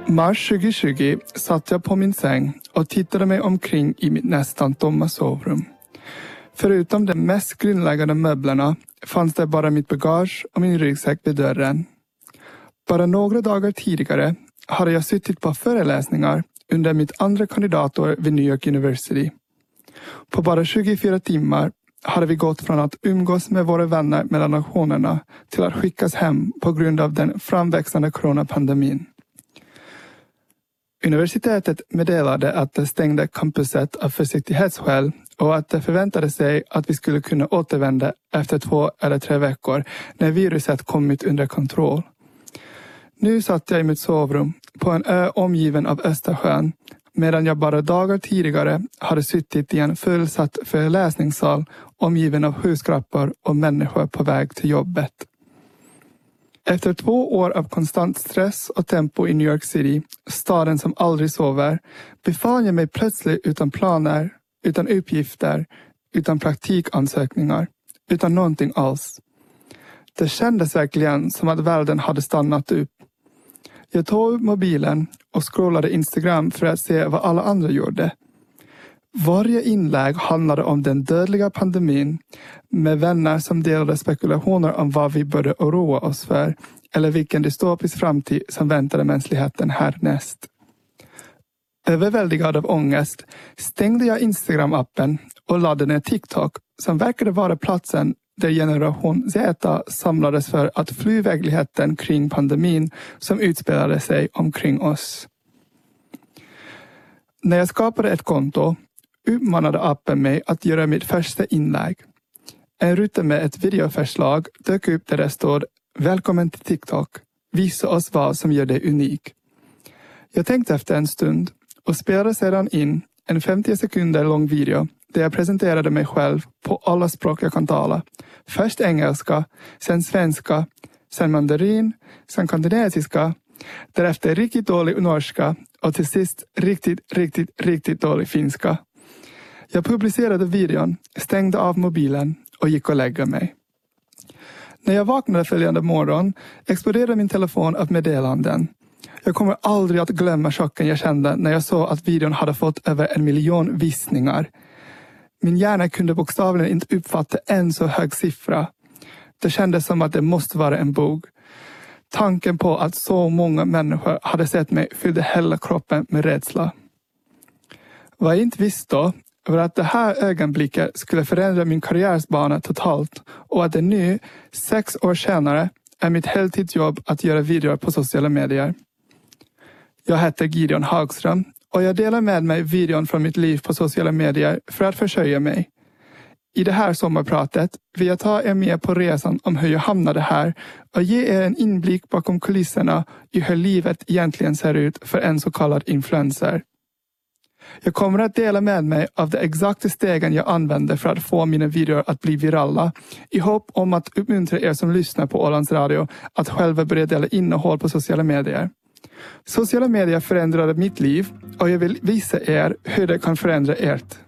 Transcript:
Mars 2020 satt jag på min säng och tittade mig omkring i mitt nästan tomma sovrum. Förutom de mest grundläggande möblerna fanns det bara mitt bagage och min ryggsäck vid dörren. Bara några dagar tidigare hade jag suttit på föreläsningar under mitt andra kandidatår vid New York University. På bara 24 timmar hade vi gått från att umgås med våra vänner mellan nationerna till att skickas hem på grund av den framväxande coronapandemin. Universitetet meddelade att det stängde campuset av försiktighetsskäl och att det förväntade sig att vi skulle kunna återvända efter 2 eller 3 veckor när viruset kommit under kontroll. Nu satt jag i mitt sovrum på en ö omgiven av Östersjön medan jag bara dagar tidigare hade suttit i en fullsatt föreläsningssal omgiven av huskrappor och människor på väg till jobbet. Efter 2 år av konstant stress och tempo i New York City, staden som aldrig sover, befann jag mig plötsligt utan planer, utan uppgifter, utan praktikansökningar, utan någonting alls. Det kändes verkligen som att världen hade stannat upp. Jag tog upp mobilen och scrollade Instagram för att se vad alla andra gjorde. Varje inlägg handlade om den dödliga pandemin med vänner som delade spekulationer om vad vi borde oroa oss för eller vilken dystopisk framtid som väntade mänskligheten härnäst. Överväldigad av ångest stängde jag Instagram-appen och laddade ner TikTok som verkade vara platsen där generation Z samlades för att fly verkligheten kring pandemin som utspelade sig omkring oss. När jag skapade ett konto uppmanade appen mig att göra mitt första inlägg. En ruta med ett videoförslag dök upp där det stod "Välkommen till TikTok. Visa oss vad som gör dig unik." Jag tänkte efter en stund och spelade sedan in en 50 sekunder lång video där jag presenterade mig själv på alla språk jag kan tala. Först engelska, sen svenska, sen mandarin, sen kanadesiska, därefter riktigt dålig norska och till sist riktigt dålig finska. Jag publicerade videon, stängde av mobilen och gick och lägga mig. När jag vaknade följande morgon exploderade min telefon av meddelanden. Jag kommer aldrig att glömma chocken jag kände när jag såg att videon hade fått över 1 miljon visningar. Min hjärna kunde bokstavligen inte uppfatta en så hög siffra. Det kändes som att det måste vara en bok. Tanken på att så många människor hade sett mig fyllde hela kroppen med rädsla. Vad jag inte visste då var att det här ögonblicket skulle förändra min karriärsbana totalt och att det nu, 6 år senare, är mitt heltidsjobb att göra videor på sociala medier. Jag heter Gideon Hagström och jag delar med mig videon från mitt liv på sociala medier för att försörja mig. I det här sommarpratet vill jag ta er med på resan om hur jag hamnade här och ge er en inblick bakom kulisserna i hur livet egentligen ser ut för en så kallad influencer. Jag kommer att dela med mig av de exakta stegen jag använder för att få mina videor att bli virala i hopp om att uppmuntra er som lyssnar på Ålands Radio att själva börja dela innehåll på sociala medier. Sociala medier förändrade mitt liv och jag vill visa er hur det kan förändra ert.